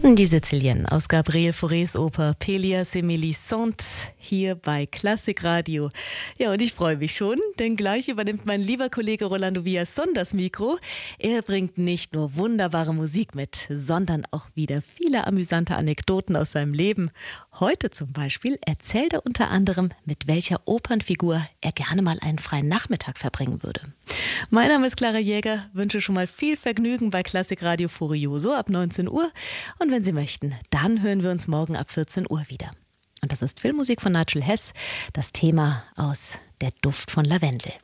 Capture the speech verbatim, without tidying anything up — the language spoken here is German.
Die Sizilien aus Gabriel Faurés Oper Pelléas et Mélisande hier bei Klassikradio. Ja, und ich freue mich schon, denn gleich übernimmt mein lieber Kollege Rolando Villazón das Mikro. Er bringt nicht nur wunderbare Musik mit, sondern auch wieder viele amüsante Anekdoten aus seinem Leben. Heute zum Beispiel erzählt er unter anderem, mit welcher Opernfigur er gerne mal einen freien Nachmittag verbringen würde. Mein Name ist Clara Jäger, wünsche schon mal viel Vergnügen bei Klassikradio Furioso ab neunzehn Uhr. Und wenn Sie möchten, dann hören wir uns morgen ab vierzehn Uhr wieder. Und das ist Filmmusik von Nigel Hess, das Thema aus Der Duft von Lavendel.